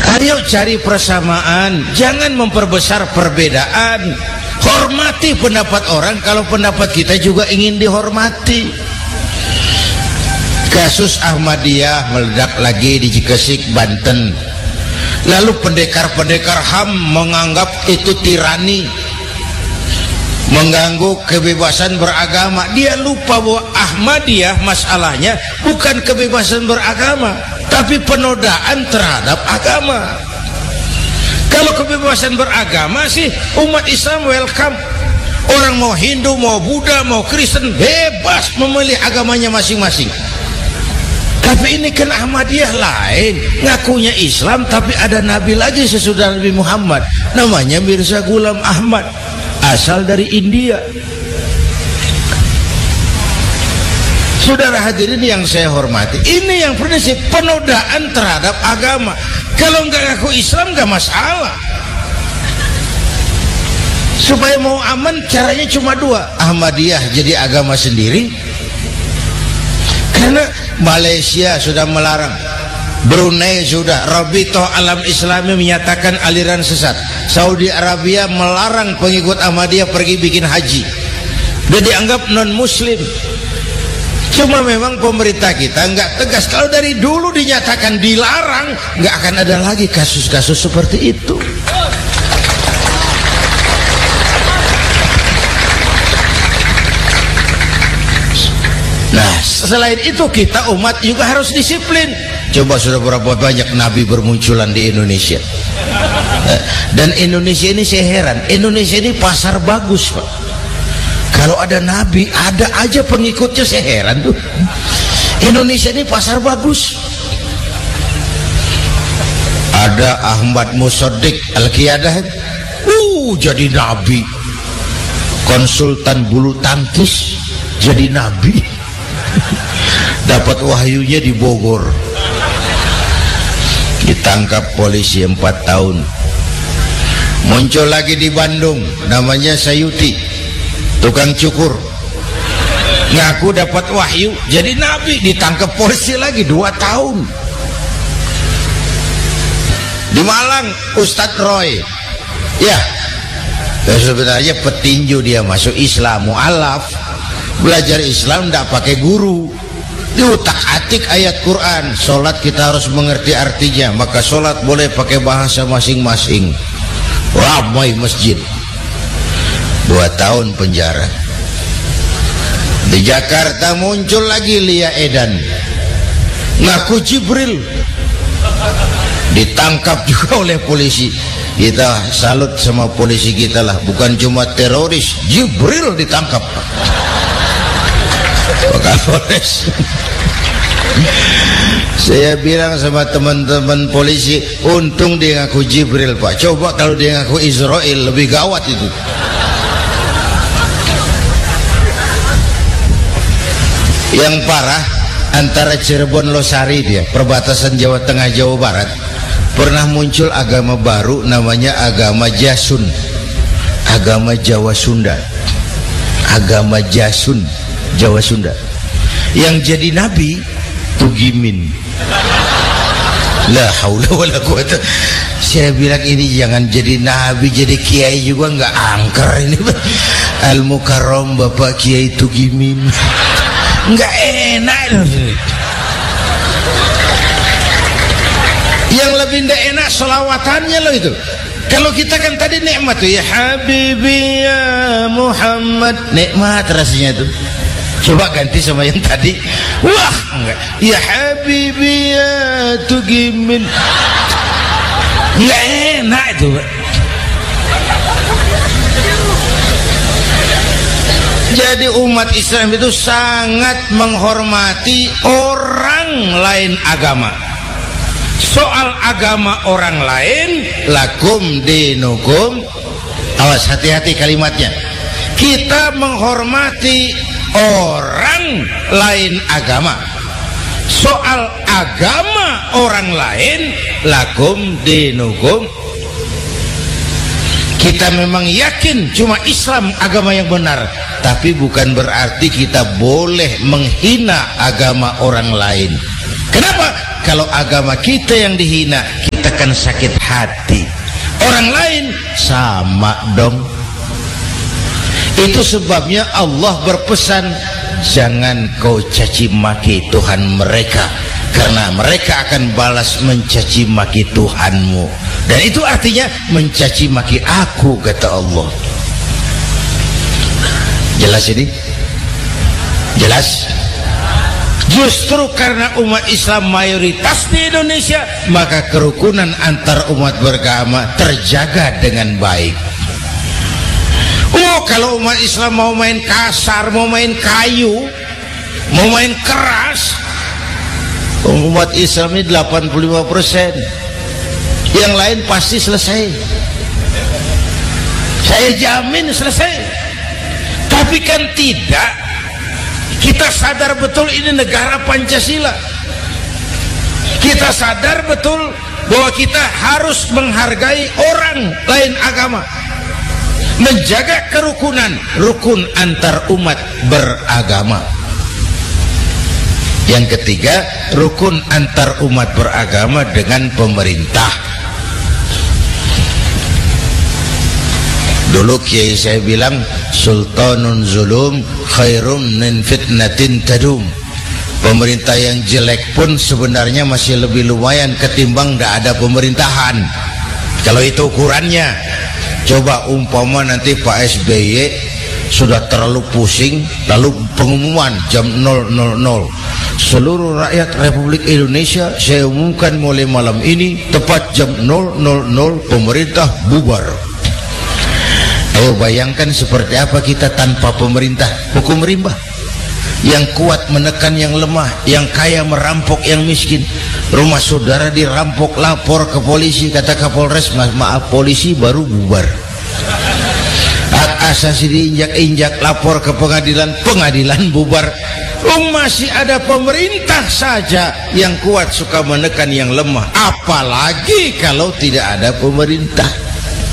Ayo cari persamaan, jangan memperbesar perbedaan. Hormati pendapat orang kalau pendapat kita juga ingin dihormati. Kasus Ahmadiyah meledak lagi di Cikesik, Banten. Lalu pendekar-pendekar HAM menganggap itu tirani, mengganggu kebebasan beragama. Dia lupa bahwa Ahmadiyah masalahnya bukan kebebasan beragama, tapi penodaan terhadap agama. Kalau kebebasan beragama sih umat Islam welcome. Orang mau Hindu, mau Buddha, mau Kristen bebas memilih agamanya masing-masing. Tapi ini kan Ahmadiyah lain, ngakunya Islam tapi ada nabi lagi sesudah Nabi Muhammad, namanya Mirza Ghulam Ahmad, asal dari India. Saudara hadirin yang saya hormati, ini yang prinsip penodaan terhadap agama. Kalau nggak ngaku Islam nggak masalah. Supaya mau aman caranya cuma dua, Ahmadiyah jadi agama sendiri, karena Malaysia sudah melarang, Brunei sudah, Rabitoh Alam Islami menyatakan aliran sesat, Saudi Arabia melarang pengikut Ahmadiyah pergi bikin haji, dia dianggap non muslim. Cuma memang pemerintah kita nggak tegas. Kalau dari dulu dinyatakan dilarang, nggak akan ada lagi kasus-kasus seperti itu. Nah, selain itu kita umat juga harus disiplin. Coba sudah berapa banyak nabi bermunculan di Indonesia. Dan Indonesia ini saya heran, Indonesia ini pasar bagus, Pak. Kalau ada nabi, ada aja pengikutnya, saya heran tuh. Indonesia ini pasar bagus. Ada Ahmad Musaddiq Al-Qiyadah, jadi nabi. Konsultan bulu tangkis jadi nabi. Dapat wahyunya di Bogor, ditangkap polisi 4 tahun. Muncul lagi di Bandung, namanya Sayuti, tukang cukur, ngaku dapat wahyu jadi nabi, ditangkap polisi lagi 2 tahun. Di Malang Ustadz Roy, ya sebenarnya petinju, dia masuk Islam, mu'alaf, belajar Islam tidak pakai guru, diutak-atik ayat Quran. Sholat kita harus mengerti artinya, maka sholat boleh pakai bahasa masing-masing. Ramai masjid, 2 tahun penjara. Di Jakarta muncul lagi Lia Edan, ngaku Jibril, ditangkap juga oleh polisi. Kita salut sama polisi kita lah, bukan cuma teroris, Jibril ditangkap. Kapolres. Saya bilang sama teman-teman polisi, untung dia ngaku Jibril, Pak. Coba kalau dia ngaku Israel, lebih gawat itu. Yang parah, antara Cirebon Losari, dia perbatasan Jawa Tengah Jawa Barat, pernah muncul agama baru namanya agama Jasun, agama Jawa Sunda, agama Jasun Jawa Sunda. Yang jadi nabi Tugimin. La haula wala quwata. Saya bilang ini jangan jadi nabi, jadi kiai juga nggak angker ini. Al Mukarram Bapak Kiai Tugimin, nggak enak. Yang lebih nggak enak selawatannya loh itu. Kalau kita kan tadi nikmat tuh, ya Habibi ya Muhammad, nikmat rasanya tuh. Coba ganti sama yang tadi, wah enggak, ya Habibi ya Tugimin, nggak enak itu, Pak. Jadi umat Islam itu sangat menghormati orang lain agama. Soal agama orang lain, lakum dinukum, awas hati-hati kalimatnya. Kita menghormati orang lain agama. Soal agama orang lain, lakum dinukum. Kita memang yakin cuma Islam agama yang benar, tapi bukan berarti kita boleh menghina agama orang lain. Kenapa? Kalau agama kita yang dihina, kita akan sakit hati. Orang lain sama dong. Itu sebabnya Allah berpesan, jangan kau caci maki Tuhan mereka, karena mereka akan balas mencaci maki Tuhanmu. Dan itu artinya mencaci maki aku, kata Allah. Jelas ini? Jelas? Justru karena umat Islam mayoritas di Indonesia, maka kerukunan antar umat beragama terjaga dengan baik. Oh, kalau umat Islam mau main kasar, mau main kayu, mau main keras, umat Islam ini 85%, yang lain pasti selesai. Saya jamin selesai. Tapi kan tidak. Kita sadar betul ini negara Pancasila. Kita sadar betul bahwa kita harus menghargai orang lain agama, menjaga kerukunan, rukun antar umat beragama. Yang ketiga, rukun antar umat beragama dengan pemerintah. Dulu kiai saya bilang, sultanun zulum khairum min fitnatin tadum. Pemerintah yang jelek pun sebenarnya masih lebih lumayan ketimbang tidak ada pemerintahan, kalau itu ukurannya. Coba umpama nanti Pak SBY sudah terlalu pusing, lalu pengumuman jam 000, seluruh rakyat Republik Indonesia saya umumkan mulai malam ini tepat jam 000 pemerintah bubar. Ayo bayangkan seperti apa kita tanpa pemerintah. Hukum rimba, yang kuat menekan yang lemah, yang kaya merampok yang miskin. Rumah saudara dirampok, lapor ke polisi, kata Kapolres, maaf polisi baru bubar. Hak asasi diinjak-injak, lapor ke pengadilan, pengadilan bubar. Masih ada pemerintah saja yang kuat suka menekan yang lemah, apalagi kalau tidak ada pemerintah.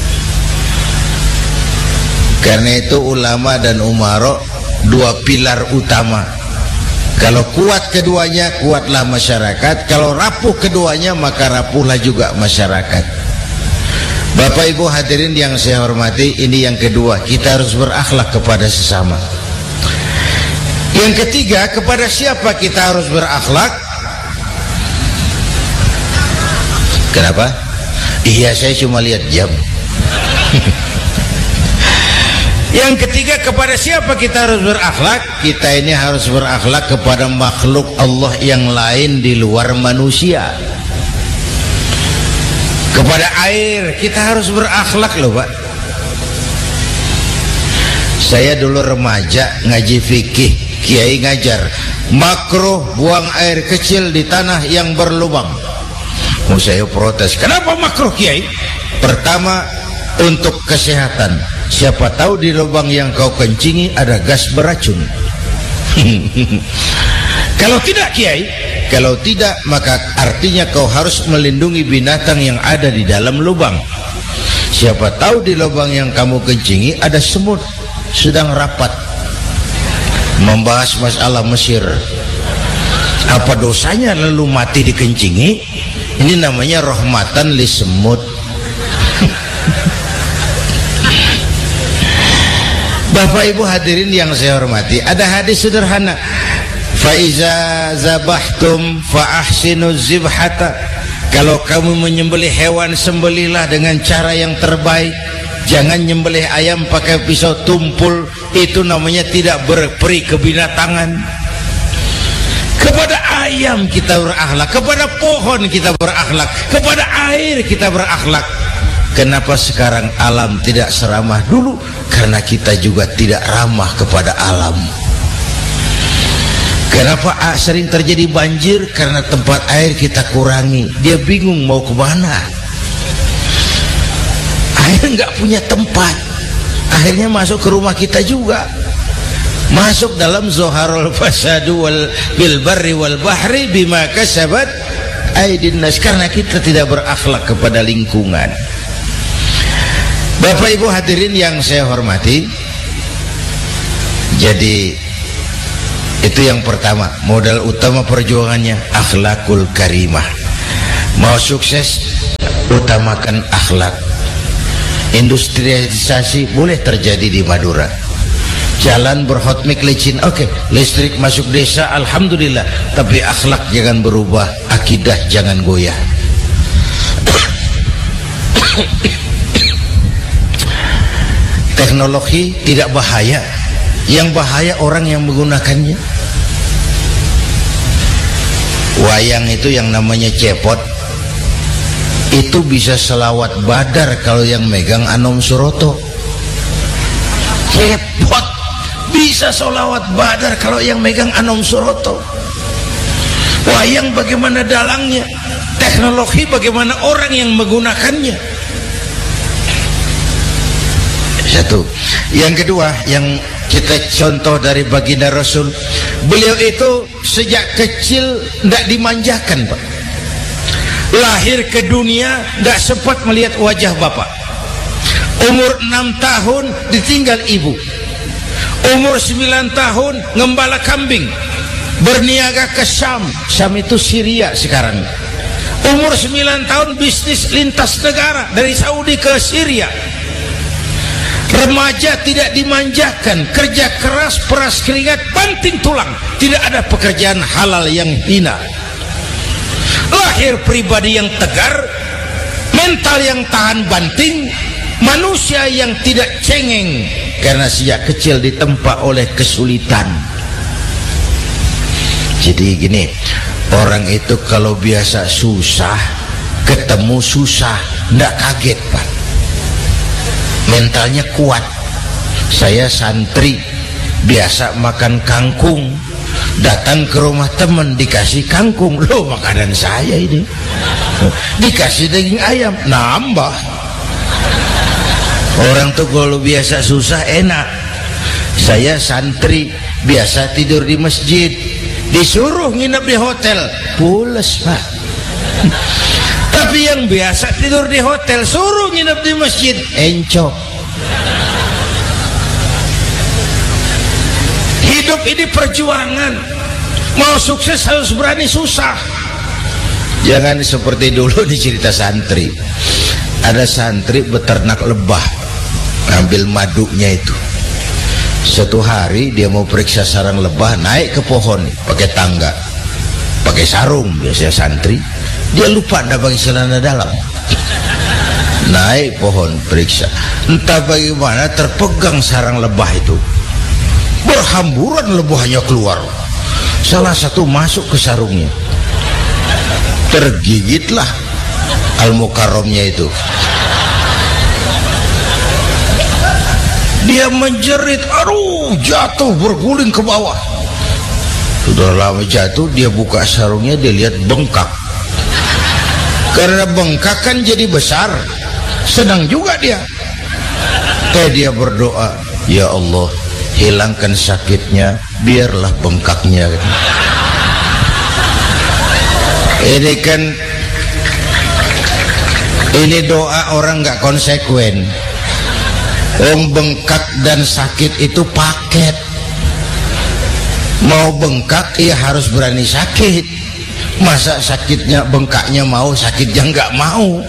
Karena itu ulama dan umara dua pilar utama. Kalau kuat keduanya, kuatlah masyarakat. Kalau rapuh keduanya, maka rapuhlah juga masyarakat. Bapak Ibu hadirin yang saya hormati, ini yang kedua, kita harus berakhlak kepada sesama. Yang ketiga, kepada siapa kita harus berakhlak? Kenapa? Iya, saya cuma lihat jam. Yang ketiga, kepada siapa kita harus berakhlak? Kita ini harus berakhlak kepada makhluk Allah yang lain di luar manusia. Kepada air kita harus berakhlak loh Pak. Saya dulu remaja ngaji fikih, kiai ngajar makruh buang air kecil di tanah yang berlubang. Saya protes, kenapa makruh kiai? Pertama, untuk kesehatan. Siapa tahu di lubang yang kau kencingi ada gas beracun. Kalau tidak kiai, kalau tidak maka artinya kau harus melindungi binatang yang ada di dalam lubang. Siapa tahu di lubang yang kamu kencingi ada semut sedang rapat membahas masalah Mesir. Apa dosanya lalu mati dikencingi? Ini namanya rahmatan li semut. Bapak Ibu hadirin yang saya hormati, ada hadis sederhana, faiza zabahtum fa ahsinu zibhata. Kalau kamu menyembelih hewan, sembelihlah dengan cara yang terbaik. Jangan nyembelih ayam pakai pisau tumpul, itu namanya tidak berperi kebinatangan. Kepada ayam kita berakhlak, kepada pohon kita berakhlak, kepada air kita berakhlak. Kenapa sekarang alam tidak seramah dulu? Karena kita juga tidak ramah kepada alam. Kenapa sering terjadi banjir? Karena tempat air kita kurangi. Dia bingung mau kemana. Air nggak punya tempat. Akhirnya masuk ke rumah kita juga. Masuk dalam zoharul fasadu bil barri wal bahri bima kasabat aydin nas. Karena kita tidak berakhlak kepada lingkungan. Bapak Ibu hadirin yang saya hormati, jadi itu yang pertama, modal utama perjuangannya akhlakul karimah. Mau sukses utamakan akhlak. Industrialisasi boleh terjadi di Madura, jalan berhotmik licin, oke, listrik masuk desa, alhamdulillah, tapi akhlak jangan berubah, akidah jangan goyah. Teknologi tidak bahaya, yang bahaya orang yang menggunakannya. Wayang itu yang namanya cepot itu bisa selawat badar kalau yang megang Anom Suroto. Cepot bisa selawat badar kalau yang megang Anom Suroto. Wayang bagaimana dalangnya, teknologi bagaimana orang yang menggunakannya. Satu. Yang kedua, yang kita contoh dari baginda Rasul, beliau itu sejak kecil tidak dimanjakan, Pak. Lahir ke dunia tidak sempat melihat wajah bapak. Umur 6 tahun ditinggal ibu. Umur 9 tahun ngembala kambing, berniaga ke Syam. Syam itu Syria sekarang. Umur 9 tahun bisnis lintas negara dari Saudi ke Syria. Remaja tidak dimanjakan, kerja keras, peras keringat, banting tulang. Tidak ada pekerjaan halal yang hina. Lahir pribadi yang tegar, mental yang tahan banting, manusia yang tidak cengeng karena sejak kecil ditempa oleh kesulitan. Jadi gini, orang itu kalau biasa susah, ketemu susah, tidak kaget, Pak. Mentalnya kuat. Saya santri biasa makan kangkung, datang ke rumah teman dikasih kangkung, loh makanan saya ini, dikasih daging ayam, nambah. Orang tuh kalau biasa susah enak. Saya santri biasa tidur di masjid, disuruh nginep di hotel, pules, Pak. Tapi yang biasa tidur di hotel suruh nginep di masjid, encok. Hidup ini perjuangan. Mau sukses harus berani susah. Jangan seperti dulu di cerita santri. Ada santri beternak lebah, ambil madunya itu. Suatu hari dia mau periksa sarang lebah, naik ke pohon pakai tangga, pakai sarung biasanya santri. Dia lupa tidak pakai celana dalam. Naik pohon periksa, entah bagaimana terpegang sarang lebah itu. Berhamburan lebahnya keluar. Salah satu masuk ke sarungnya. Tergigitlah Al-Mukarramnya itu. Dia menjerit, aduh, jatuh berguling ke bawah. Sudah lama jatuh, dia buka sarungnya, dia lihat bengkak. Karena bengkak kan jadi besar, senang juga dia. Dia berdoa, ya Allah, hilangkan sakitnya, biarlah bengkaknya. Ini doa orang nggak konsekuen. Bengkak dan sakit itu paket. Mau bengkak ya harus berani sakit. Masa sakitnya bengkaknya mau, sakitnya nggak mau.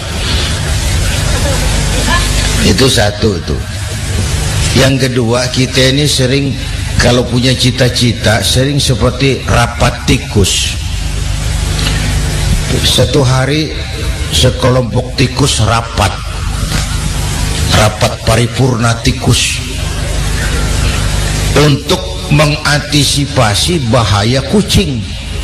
Itu satu tuh. Yang kedua, kita ini sering kalau punya cita-cita sering seperti rapat tikus. Satu hari sekelompok tikus rapat paripurna tikus untuk mengantisipasi bahaya kucing.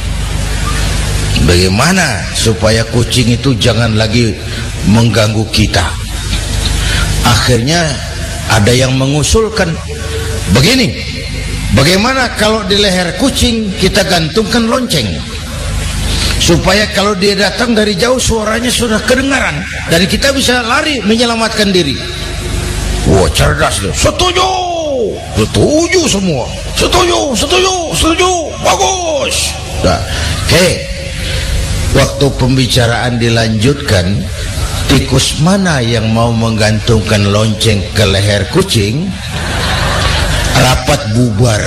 Bagaimana supaya kucing itu jangan lagi mengganggu kita? Akhirnya ada yang mengusulkan begini, bagaimana kalau di leher kucing kita gantungkan lonceng, supaya kalau dia datang dari jauh suaranya sudah kedengaran dan kita bisa lari menyelamatkan diri. Wah, cerdas dia. Setuju semua. Setuju, bagus. Nah, oke. Waktu pembicaraan dilanjutkan, tikus mana yang mau menggantungkan lonceng ke leher kucing? Rapat bubar.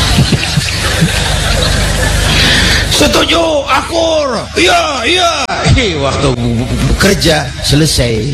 Setuju, akur. Iya. pagi waktu kerja selesai.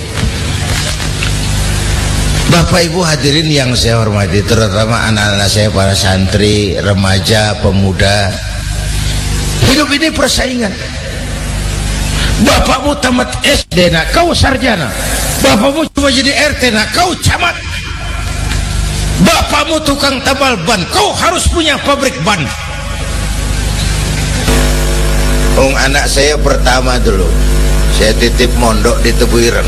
Bapak Ibu hadirin yang saya hormati, terutama anak-anak saya, para santri, remaja, pemuda. Hidup ini persaingan. Bapakmu tamat SD, nak kau sarjana. Bapakmu cuma jadi RT, nak kau camat. Bapakmu tukang tambal ban, kau harus punya pabrik ban. Anak saya pertama dulu, saya titip mondok di Tebuireng.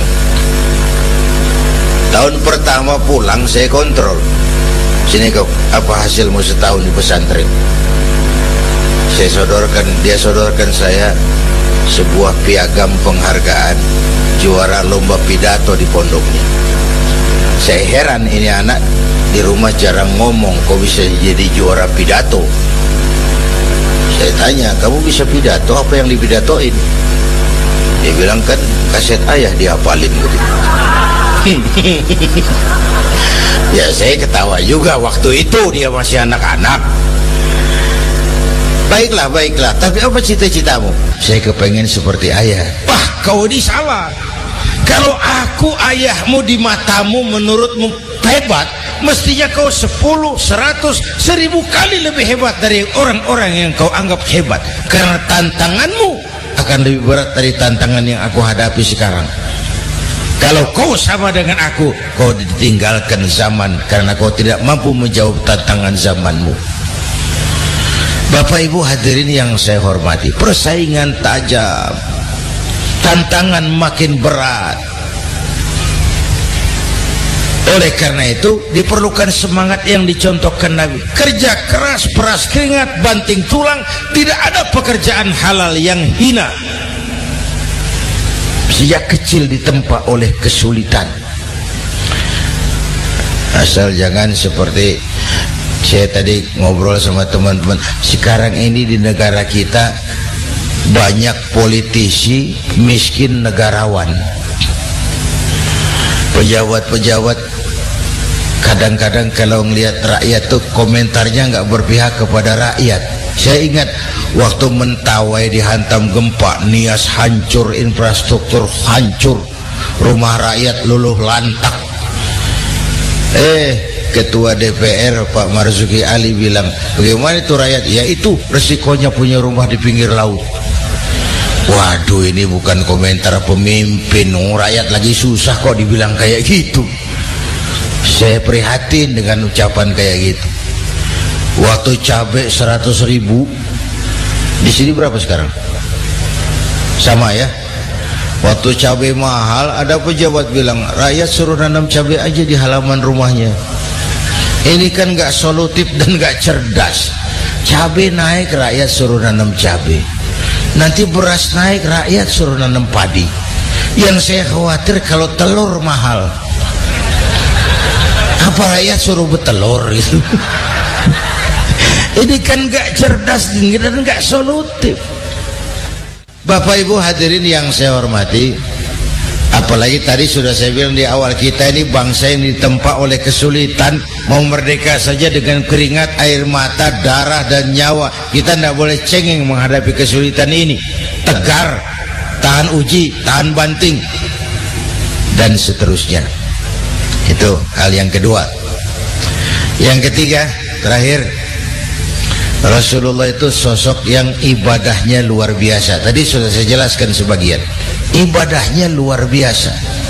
Tahun pertama pulang saya kontrol, sini kau, apa hasilmu setahun di pesantren? Saya sodorkan, dia sodorkan saya sebuah piagam penghargaan juara lomba pidato di pondoknya. Saya heran, ini anak di rumah jarang ngomong, kok bisa jadi juara pidato? Saya tanya, kamu bisa pidato, apa yang dipidatoin? Dia bilang, kan kaset ayah dihafalin gitu. Ya saya ketawa juga, waktu itu dia masih anak-anak. Baiklah, baiklah, tapi apa cita-citamu? Saya kepengen seperti ayah. Wah, kau ini salah. Kalau aku ayahmu di matamu, menurutmu hebat, mestinya kau 10, 100, 1000 kali lebih hebat dari orang-orang yang kau anggap hebat. Karena tantanganmu akan lebih berat dari tantangan yang aku hadapi sekarang. Kalau kau sama dengan aku, kau ditinggalkan zaman karena kau tidak mampu menjawab tantangan zamanmu. Bapak Ibu hadirin yang saya hormati, persaingan tajam, tantangan makin berat. Oleh karena itu diperlukan semangat yang dicontohkan Nabi. Kerja keras, peras keringat, banting tulang. Tidak ada pekerjaan halal yang hina. Sejak kecil ditempa oleh kesulitan. Asal jangan seperti saya tadi ngobrol sama teman-teman, sekarang ini di negara kita banyak politisi miskin negarawan. Pejabat-pejabat kadang-kadang kalau ngelihat rakyat tuh komentarnya nggak berpihak kepada rakyat. Saya ingat waktu Mentawai dihantam gempa, Nias hancur, infrastruktur hancur, rumah rakyat luluh lantak. Ketua DPR Pak Marzuki Ali bilang, bagaimana itu rakyat? Ya itu resikonya punya rumah di pinggir laut. Waduh, ini bukan komentar pemimpin, rakyat lagi susah kok dibilang kayak gitu. Saya prihatin dengan ucapan kayak gitu. Waktu cabai 100.000, di sini berapa sekarang? Sama ya. Waktu cabai mahal, ada pejabat bilang, rakyat suruh nanam cabai aja di halaman rumahnya. Ini kan nggak solutif dan nggak cerdas. Cabai naik, rakyat suruh nanam cabai. Nanti beras naik, rakyat suruh nanam padi. Yang saya khawatir kalau telur mahal, apa rakyat suruh bertelur gitu? Ini kan nggak cerdas dan nggak solutif. Bapak Ibu hadirin yang saya hormati, apalagi tadi sudah saya bilang di awal, kita ini bangsa yang ditempa oleh kesulitan. Mau merdeka saja dengan keringat, air mata, darah dan nyawa. Kita tidak boleh cengeng menghadapi kesulitan ini. Tegar, tahan uji, tahan banting, dan seterusnya. Itu hal yang kedua. Yang ketiga, terakhir, Rasulullah itu sosok yang ibadahnya luar biasa. Tadi sudah saya jelaskan sebagian. Ibadahnya luar biasa.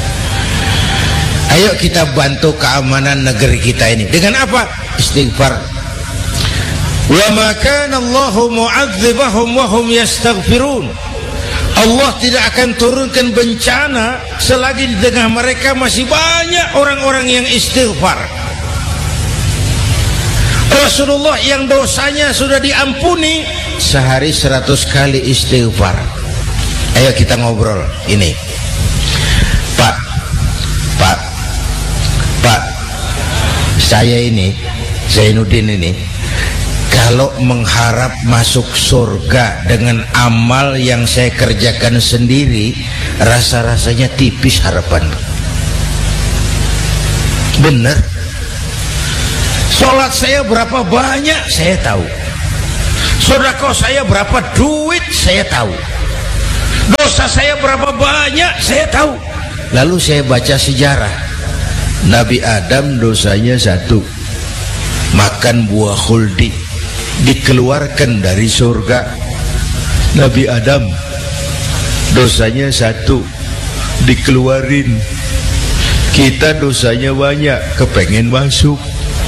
Ayo kita bantu keamanan negeri kita ini. Dengan apa? Istighfar. Wa ma kana Allahu mu'adzibahum wa hum yastaghfirun. Allah tidak akan turunkan bencana selagi di tengah mereka masih banyak orang-orang yang istighfar. Rasulullah yang dosanya sudah diampuni sehari 100 kali istighfar. Ayo kita ngobrol ini. Pak, saya ini, Zainuddin ini, kalau mengharap masuk surga dengan amal yang saya kerjakan sendiri, rasa-rasanya tipis harapan. Bener. Sholat saya berapa banyak saya tahu. Sedekah saya berapa duit saya tahu. Dosa dosa saya berapa banyak saya tahu. Lalu saya baca sejarah. Nabi Adam dosanya 1, makan buah khuldi, dikeluarkan dari surga. Nabi Adam dosanya 1, dikeluarin. Kita dosanya banyak, kepengen masuk.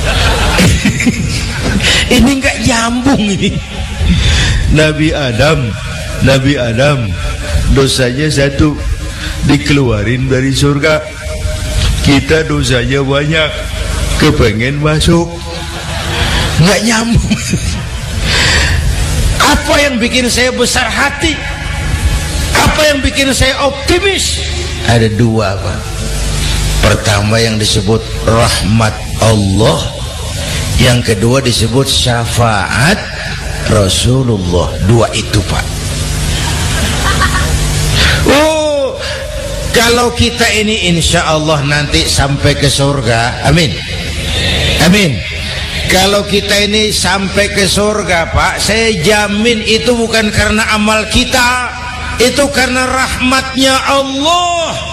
Ini nggak nyambung ini. Nabi Adam dosanya 1, dikeluarin dari surga. Kita dosanya banyak, kepengen masuk. Nggak nyambung. Apa yang bikin saya besar hati? Apa yang bikin saya optimis? Ada 2, Pak. Pertama yang disebut rahmat Allah, yang kedua disebut syafaat Rasulullah. 2 itu, Pak. Oh, kalau kita ini insya Allah nanti sampai ke surga, amin, amin. Kalau kita ini sampai ke surga, Pak, saya jamin itu bukan karena amal kita, itu karena rahmatnya Allah.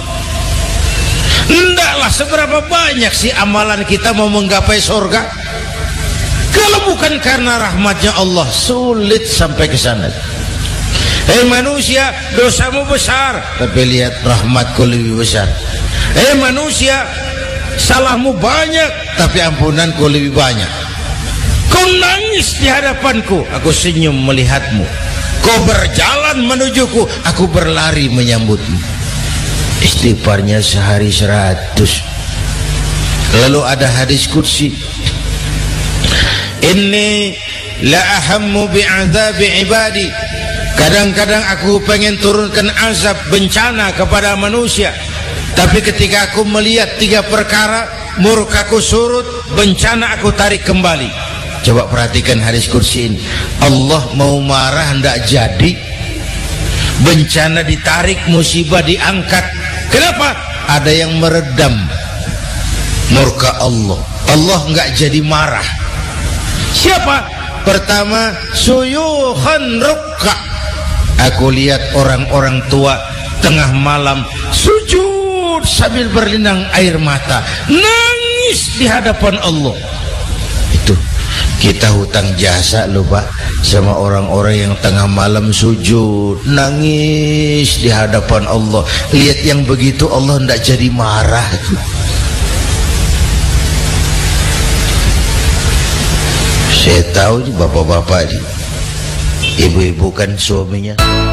Endaklah seberapa banyak sih amalan kita mau menggapai surga. Kalau bukan karena rahmatnya Allah, sulit sampai ke sana. Manusia, dosamu besar, tapi lihat rahmatku lebih besar. Manusia, salahmu banyak, tapi ampunanku lebih banyak. Kau nangis di hadapanku, aku senyum melihatmu. Kau berjalan menujuku, aku berlari menyambutmu. Istighfarnya sehari 100. Lalu ada hadis qudsi, inni la ahammu bi'adzabi ibadi. Kadang-kadang aku pengen turunkan azab bencana kepada manusia, tapi ketika aku melihat 3 perkara, murkaku surut, bencana aku tarik kembali. Coba perhatikan hadis qudsi ini. Allah mau marah hendak jadi, bencana ditarik, musibah diangkat. Kenapa? Ada yang meredam murka Allah. Allah enggak jadi marah. Siapa? Pertama, suyukhan rukka. Aku lihat orang-orang tua tengah malam sujud sambil berlinang air mata, nangis di hadapan Allah. Itu kita hutang jasa loh, Pak, sama orang-orang yang tengah malam sujud nangis di hadapan Allah. Lihat yang begitu Allah tidak jadi marah. Saya tahu bapak-bapak, ibu-ibu kan suaminya.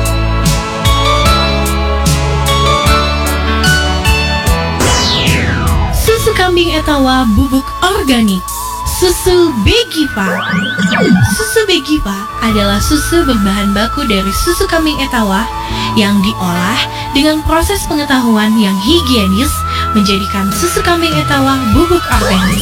Susu kambing etawa bubuk organik. Susu Begipa. Susu Begipa adalah susu berbahan baku dari susu kambing etawa yang diolah dengan proses pengetahuan yang higienis, menjadikan susu kambing etawa bubuk organik.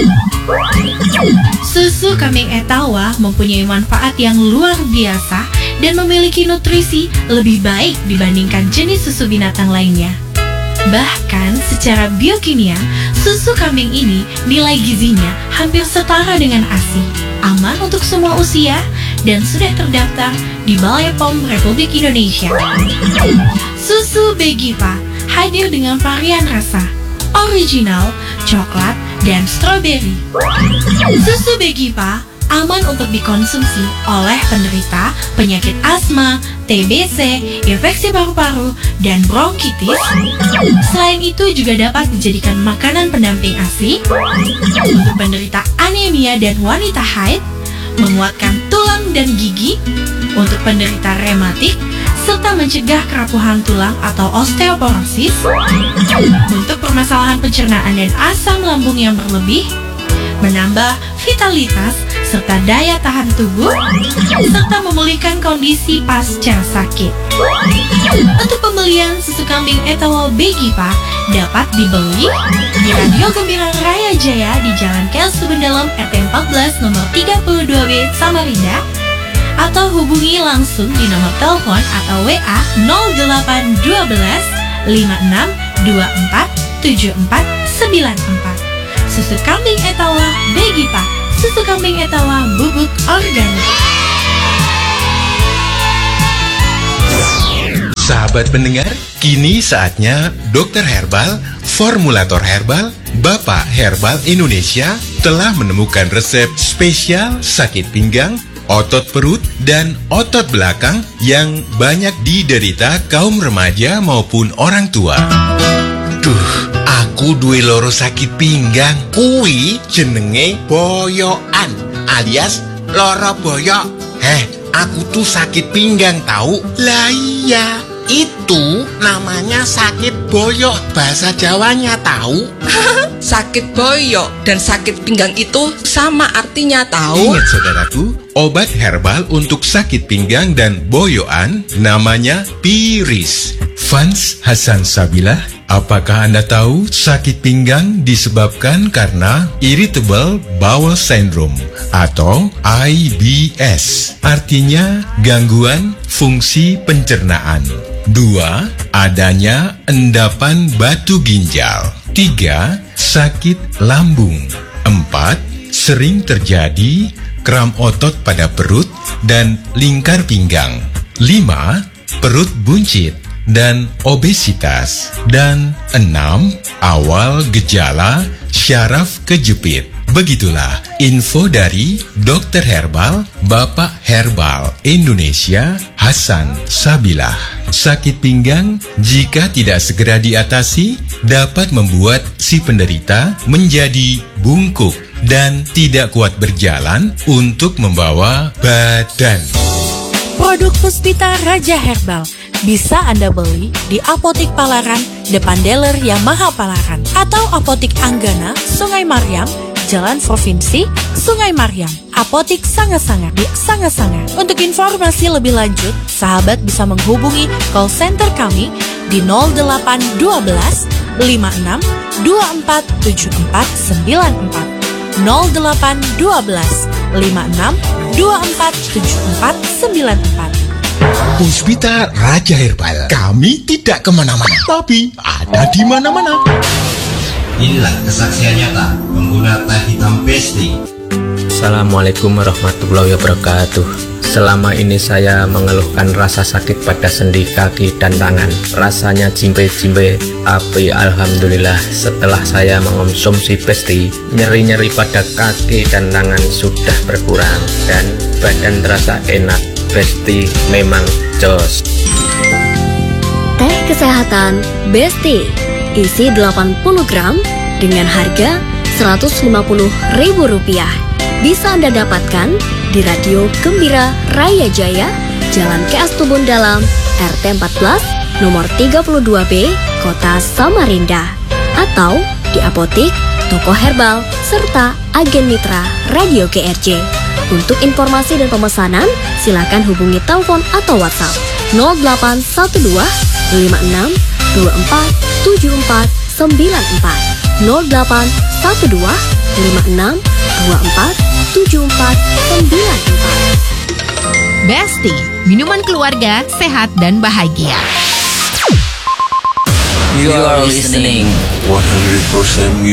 Susu kambing etawa mempunyai manfaat yang luar biasa dan memiliki nutrisi lebih baik dibandingkan jenis susu binatang lainnya. Bahkan secara biokimia, susu kambing ini nilai gizinya hampir setara dengan ASI, aman untuk semua usia, dan sudah terdaftar di Balai POM Republik Indonesia. Susu Begipa hadir dengan varian rasa original, coklat, dan stroberi. Susu Begipa aman untuk dikonsumsi oleh penderita penyakit asma, TBC, infeksi paru-paru, dan bronkitis. Selain itu juga dapat dijadikan makanan pendamping ASI untuk penderita anemia dan wanita haid, menguatkan tulang dan gigi untuk penderita rematik, serta mencegah kerapuhan tulang atau osteoporosis, untuk permasalahan pencernaan dan asam lambung yang berlebih, menambah vitalitas serta daya tahan tubuh, serta memulihkan kondisi pasca sakit. Untuk pembelian susu kambing etawa Begipa dapat dibeli di Radio Gembira Raya Jaya di Jalan Kel Subendalem RT 14 nomor 32B Samarinda, atau hubungi langsung di nomor telepon atau WA 0812 56 24 74 94. Susu kambing etawa Begipa, susu kambing etawa bubuk organik. Sahabat pendengar, kini saatnya Dokter Herbal, formulator herbal, Bapak Herbal Indonesia telah menemukan resep spesial sakit pinggang, otot perut, dan otot belakang yang banyak diderita kaum remaja maupun orang tua. Duh, aku duwe loro sakit pinggang. Kuwi jenenge boyokan alias loro boyok. Aku tuh sakit pinggang tahu. Lah iya, itu namanya sakit boyok, bahasa Jawanya tahu. Sakit boyok dan sakit pinggang itu sama artinya tahu. Ingat saudaraku, obat herbal untuk sakit pinggang dan boyokan namanya Piris. Fans Hasan Sabilah, apakah Anda tahu sakit pinggang disebabkan karena Irritable Bowel Syndrome atau IBS, artinya gangguan fungsi pencernaan. 2. Adanya endapan batu ginjal. 3. Sakit lambung. 4. Sering terjadi kram otot pada perut dan lingkar pinggang. 5. Perut buncit dan obesitas. Dan 6. Awal gejala syaraf kejepit. Begitulah info dari Dokter Herbal, Bapak Herbal Indonesia, Hasan Sabilah. Sakit pinggang jika tidak segera diatasi dapat membuat si penderita menjadi bungkuk dan tidak kuat berjalan untuk membawa badan. Produk Puspita Raja Herbal bisa Anda beli di Apotik Palaran, depan dealer Yamaha Palaran, atau Apotik Anggana, Sungai Mariam, Jalan Provinsi, Sungai Mariam, Apotik Sanga-Sanga di Sanga-Sanga. Untuk informasi lebih lanjut, sahabat bisa menghubungi call center kami di 0812 56 24 74 94 0812 56 24 74 94. Puspita Raja Herbal, kami tidak kemana-mana, tapi ada di mana-mana. Inilah kesaksian nyata pengguna teh hitam Besti. Assalamualaikum warahmatullahi wabarakatuh. Selama ini saya mengeluhkan rasa sakit pada sendi kaki dan tangan. Rasanya jimbe-jimbe, tapi alhamdulillah setelah saya mengonsumsi Besti, nyeri-nyeri pada kaki dan tangan sudah berkurang dan badan terasa enak. Besti memang jos. Teh kesehatan Besti isi 80 gram dengan harga Rp150.000. Bisa Anda dapatkan di Radio Gembira Raya Jaya, Jalan KS Tubun Dalam, RT 14, nomor 32B, Kota Samarinda, atau di apotik, toko herbal, serta agen mitra Radio GRJ. Untuk informasi dan pemesanan, silakan hubungi telepon atau WhatsApp 0812 56 24 74 94 0812 56 24 74 94. Besti, minuman keluarga, sehat dan bahagia. You are listening 100%